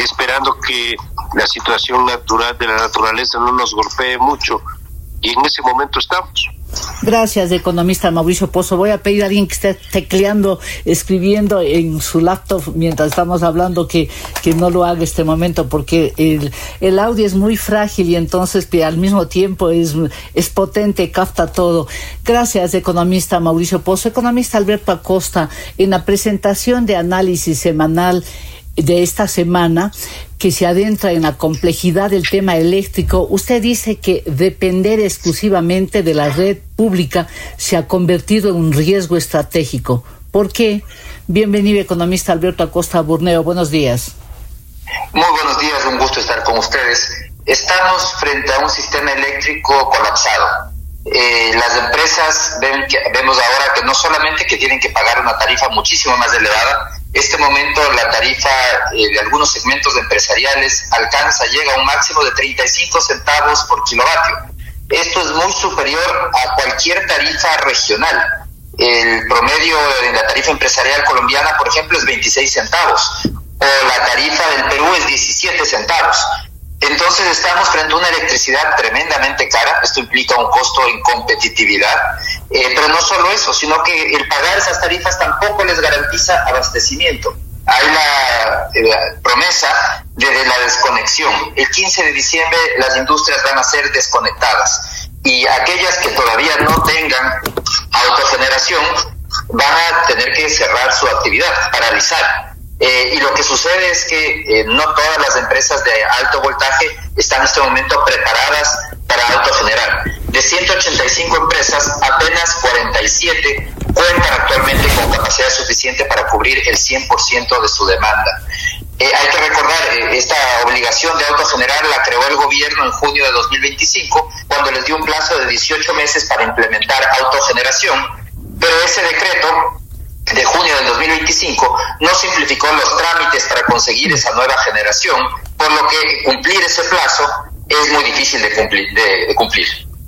esperando que la situación natural de la naturaleza no nos golpee mucho, y en ese momento estamos. Gracias, economista Mauricio Pozo. Voy a pedir a alguien que esté tecleando, escribiendo en su laptop mientras estamos hablando que no lo haga este momento, porque el audio es muy frágil y entonces al mismo tiempo es potente, capta todo. Gracias, economista Mauricio Pozo. Economista Alberto Acosta, en la presentación de análisis semanal de esta semana, que se adentra en la complejidad del tema eléctrico, usted dice que depender exclusivamente de la red pública se ha convertido en un riesgo estratégico. ¿Por qué? Bienvenido, economista Alberto Acosta Burneo. Buenos días. Muy buenos días, un gusto estar con ustedes. Estamos frente a un sistema eléctrico colapsado. Las empresas vemos ahora que no solamente que tienen que pagar una tarifa muchísimo más elevada, este momento la tarifa de algunos segmentos empresariales llega a un máximo de 35 centavos por kilovatio. Esto es muy superior a cualquier tarifa regional. El promedio de la tarifa empresarial colombiana, por ejemplo, es 26 centavos, o la tarifa del Perú es 17 centavos. Entonces estamos frente a una electricidad tremendamente cara. Esto implica un costo en competitividad, pero no solo eso, sino que el pagar esas tarifas tampoco les garantiza abastecimiento. Hay la promesa de la desconexión. El 15 de diciembre las industrias van a ser desconectadas y aquellas que todavía no tengan autogeneración van a tener que cerrar su actividad, paralizar. Y lo que sucede es que no todas las empresas de alto voltaje están en este momento preparadas para autogenerar. De 185 empresas, apenas 47 cuentan actualmente con capacidad suficiente para cubrir el 100% de su demanda. Hay que recordar, esta obligación de autogenerar la creó el gobierno en junio de 2025, cuando les dio un plazo de 18 meses para implementar autogeneración, pero ese decreto de junio del 2025 no simplificó los trámites para conseguir esa nueva generación, por lo que cumplir ese plazo es muy difícil de cumplir.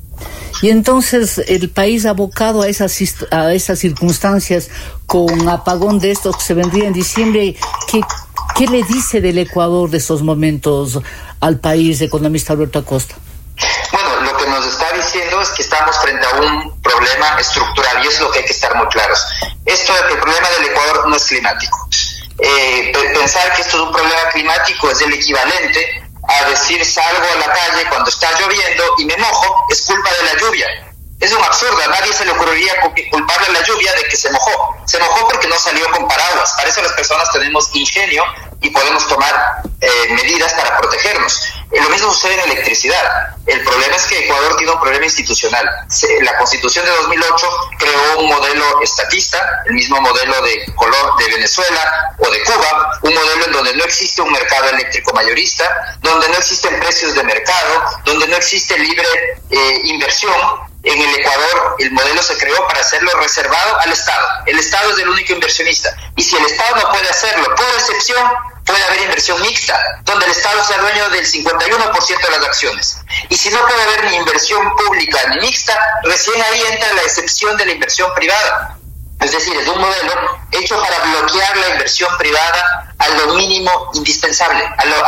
Y entonces el país abocado a esas circunstancias, con apagón de estos que se vendría en diciembre, ¿qué le dice del Ecuador de estos momentos al país, economista Alberto Acosta? Bueno, lo que nos está diciendo es que estamos frente a un problema estructural, y es lo que hay que estar muy claros. Esto de que el problema del Ecuador no es climático. Pensar que esto es un problema climático es el equivalente a decir salgo a la calle cuando está lloviendo y me mojo, es culpa de la lluvia. Es un absurdo, a nadie se le ocurriría culparle a la lluvia de que se mojó. Se mojó porque no salió con paraguas. Para eso las personas tenemos ingenio y podemos tomar medidas para protegernos. Lo mismo sucede en electricidad. El problema es que Ecuador tiene un problema institucional. La Constitución de 2008 creó un modelo estatista, el mismo modelo de Venezuela o de Cuba, un modelo en donde no existe un mercado eléctrico mayorista, donde no existen precios de mercado, donde no existe libre inversión. En el Ecuador el modelo se creó para hacerlo reservado al Estado. El Estado es el único inversionista. Y si el Estado no puede hacerlo, por excepción, puede haber inversión mixta, donde el Estado sea dueño del 51% de las acciones. Y si no puede haber ni inversión pública ni mixta, recién ahí entra la excepción de la inversión privada. Es decir, es un modelo hecho para bloquear la inversión privada a lo mínimo indispensable.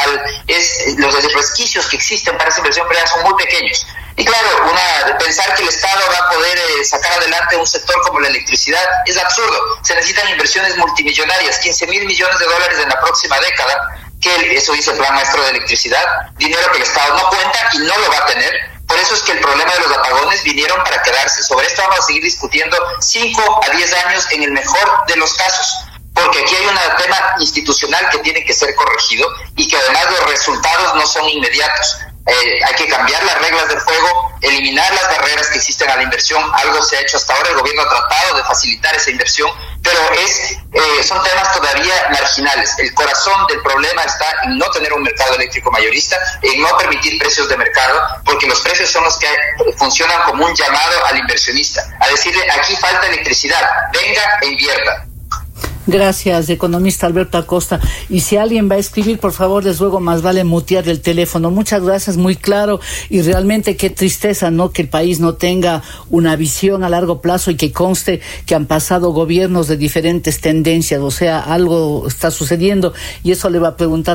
Los resquicios que existen para esa inversión privada son muy pequeños. Y claro, pensar que el Estado va a poder sacar adelante un sector como la electricidad es absurdo. Se necesitan inversiones multimillonarias, 15,000 millones de dólares en la próxima década, que eso dice el Plan Maestro de Electricidad, dinero que el Estado no cuenta y no lo va a tener. Por eso es que el problema de los apagones vinieron para quedarse. Sobre esto vamos a seguir discutiendo 5 a 10 años en el mejor de los casos, porque aquí hay un tema institucional que tiene que ser corregido y que además los resultados no son inmediatos. Hay que cambiar las reglas del juego, eliminar las barreras que existen a la inversión. Algo se ha hecho hasta ahora, el gobierno ha tratado de facilitar esa inversión, pero son temas todavía marginales. El corazón del problema está en no tener un mercado eléctrico mayorista, en no permitir precios de mercado, porque los precios son los que funcionan como un llamado al inversionista, a decirle aquí falta electricidad, venga e invierta. Gracias, economista Alberto Acosta. Y si alguien va a escribir, por favor, les ruego, más vale mutear el teléfono. Muchas gracias, muy claro. Y realmente qué tristeza, ¿no?, que el país no tenga una visión a largo plazo y que conste que han pasado gobiernos de diferentes tendencias. O sea, algo está sucediendo y eso le va a preguntar